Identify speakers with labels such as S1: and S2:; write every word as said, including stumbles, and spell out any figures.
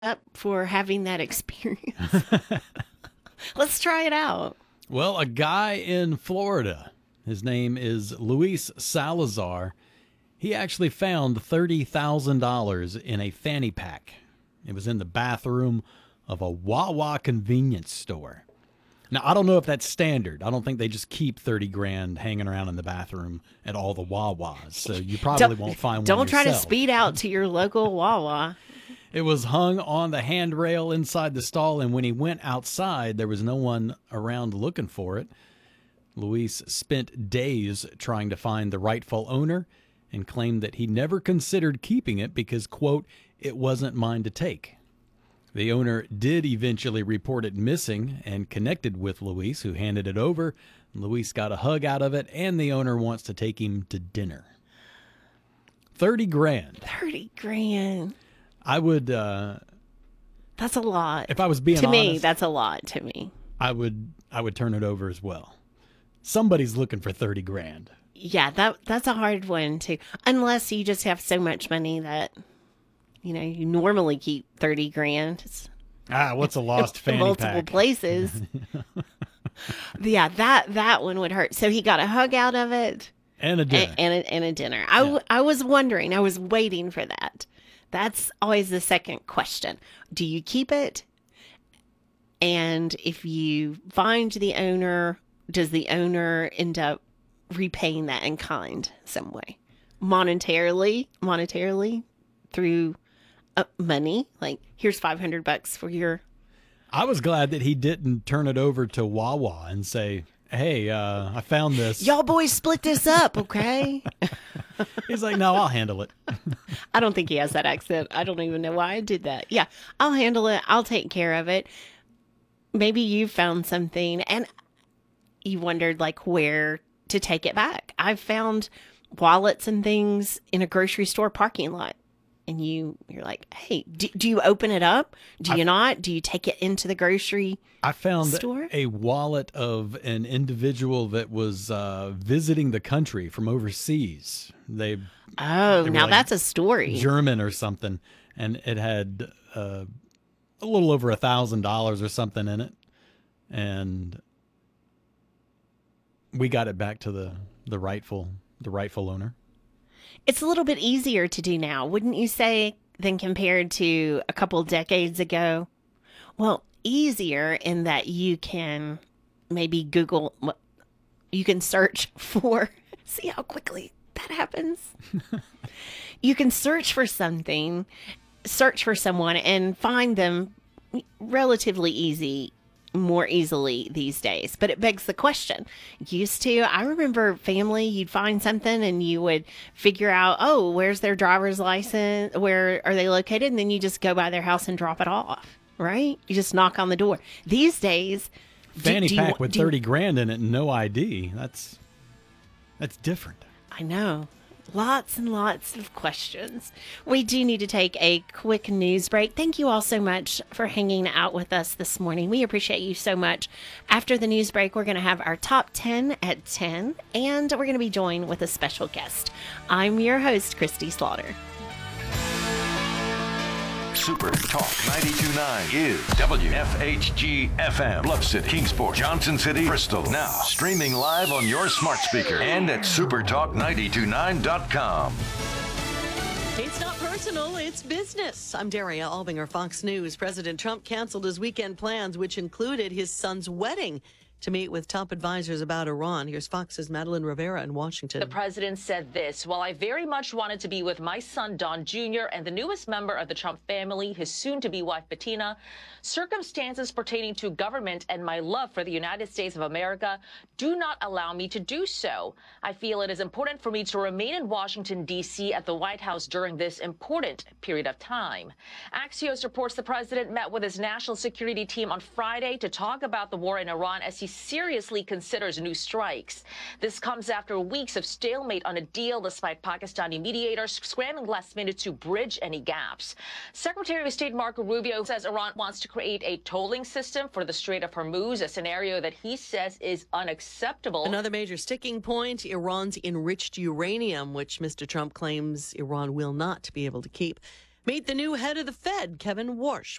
S1: up for having that experience. Let's try it out.
S2: Well, a guy in Florida, his name is Luis Salazar. He actually found thirty thousand dollars in a fanny pack. It was in the bathroom of a Wawa convenience store. Now, I don't know if that's standard. I don't think they just keep thirty grand hanging around in the bathroom at all the Wawas. So you probably
S1: Don't-
S2: won't find one
S1: Don't try to
S2: yourself.
S1: speed out to your local Wawa.
S2: It was hung on the handrail inside the stall, and when he went outside, there was no one around looking for it. Luis spent days trying to find the rightful owner and claimed that he never considered keeping it because, quote, it wasn't mine to take. The owner did eventually report it missing and connected with Luis, who handed it over. Luis got a hug out of it, and the owner wants to take him to dinner. thirty grand.
S1: thirty grand.
S2: I would, uh,
S1: That's a lot.
S2: if I was being
S1: to me,
S2: honest,
S1: that's a lot to me.
S2: I would, I would turn it over as well. Somebody's looking for thirty grand.
S1: Yeah, that that's a hard one too. Unless you just have so much money that, you know, you normally keep thirty grand. It's
S2: Ah, what's a lost
S1: in
S2: fanny
S1: multiple
S2: pack?
S1: places. Yeah, that that one would hurt. So he got a hug out of it
S2: And a dinner.
S1: and, and, a, and a dinner. I, w- I was wondering, I was waiting for that. That's always the second question. Do you keep it? And if you find the owner, does the owner end up repaying that in kind some way? Monetarily, monetarily through uh, money? Like, here's five hundred bucks for your...
S2: I was glad that he didn't turn it over to Wawa and say, hey, uh, I found this.
S1: Y'all boys split this up, okay?
S2: He's like, no, I'll handle it.
S1: I don't think he has that accent. I don't even know why I did that. Yeah, I'll handle it. I'll take care of it. Maybe you found something and you wondered like where to take it back. I've found wallets and things in a grocery store parking lot. And you, you're like, hey, do, do you open it up? Do you not? Do you take it into the grocery?
S2: I found
S1: Store?
S2: a wallet of an individual that was uh, visiting the country from overseas. They
S1: Oh,
S2: They were
S1: now
S2: like
S1: that's a story.
S2: German or something, and it had uh, a little over a thousand dollars or something in it, and we got it back to the the rightful the rightful owner.
S1: It's a little bit easier to do now, wouldn't you say, than compared to a couple decades ago? Well, easier in that you can maybe Google, you can search for, see how quickly that happens? You can search for something, search for someone, and find them relatively easy, more easily these days. But it begs the question. Used to, I remember family, you'd find something and you would figure out, oh, where's their driver's license? Where are they located? And then you just go by their house and drop it off, right? You just knock on the door. These days, do-
S2: Fanny
S1: do you
S2: pack
S1: wa-
S2: with
S1: do you-
S2: thirty grand in it and no I D. That's that's different.
S1: I know. Lots and lots of questions. We do need to take a quick news break. Thank you all so much for hanging out with us this morning. We appreciate you so much. After the news break, we're going to have our top ten at ten, and we're going to be joined with a special guest. I'm your host, Christy Slaughter.
S3: Super Talk ninety-two point nine is W F H G F M, Bluff City, Kingsport, Johnson City, Bristol. Now streaming live on your smart speaker and at super talk nine two nine dot com.
S4: It's not personal, it's business. I'm Daria Albinger, Fox News. President Trump canceled his weekend plans, which included his son's wedding, to meet with top advisors about Iran. Here's Fox's Madeline Rivera in Washington.
S5: The president said this: while I very much wanted to be with my son, Don Junior, and the newest member of the Trump family, his soon-to-be wife, Bettina, circumstances pertaining to government and my love for the United States of America do not allow me to do so. I feel it is important for me to remain in Washington, D C at the White House during this important period of time. Axios reports the president met with his national security team on Friday to talk about the war in Iran as he seriously considers new strikes. This comes after weeks of stalemate on a deal, despite Pakistani mediators scrambling last minute to bridge any gaps. Secretary of State Marco Rubio says Iran wants to create a tolling system for the Strait of Hormuz, a scenario that he says is unacceptable.
S4: Another major sticking point, Iran's enriched uranium, which Mister Trump claims Iran will not be able to keep. Meet the new head of the Fed, Kevin Warsh.